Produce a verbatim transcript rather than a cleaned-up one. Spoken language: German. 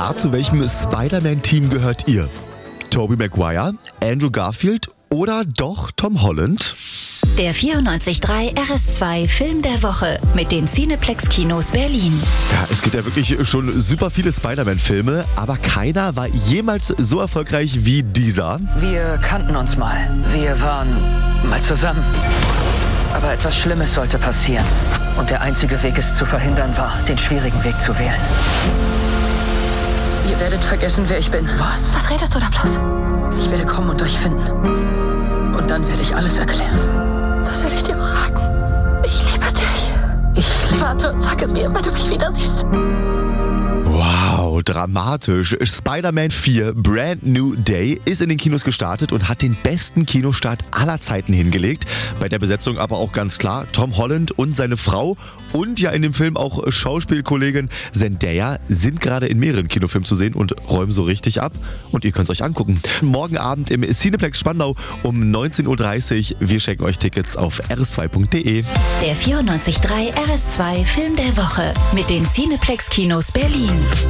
Ja, zu welchem Spider-Man-Team gehört ihr? Tobey Maguire, Andrew Garfield oder doch Tom Holland? Der vierundneunzig Komma drei R S zwei Film der Woche mit den Cineplex Kinos Berlin. Ja, es gibt ja wirklich schon super viele Spider-Man-Filme, aber keiner war jemals so erfolgreich wie dieser. Wir kannten uns mal. Wir waren mal zusammen. Aber etwas Schlimmes sollte passieren. Und der einzige Weg, es zu verhindern, war, den schwierigen Weg zu wählen. Ihr werdet vergessen, wer ich bin. Was? Was redest du da bloß? Ich werde kommen und euch finden. Und dann werde ich alles erklären. Das will ich dir auch raten. Ich liebe dich. Ich liebe... Warte und sag es mir, wenn du mich wieder siehst. Wow, dramatisch. Spider-Man vier Brand New Day ist in den Kinos gestartet und hat den besten Kinostart aller Zeiten hingelegt. Bei der Besetzung aber auch ganz klar Tom Holland und seine Frau und ja in dem Film auch Schauspielkollegin Zendaya sind gerade in mehreren Kinofilmen zu sehen und räumen so richtig ab. Und ihr könnt es euch angucken. Morgen Abend im Cineplex Spandau um neunzehn Uhr dreißig. Wir schenken euch Tickets auf r s zwei punkt de. Der vierundneunzig Komma drei R S zwei Film der Woche mit den Cineplex Kinos Berlin.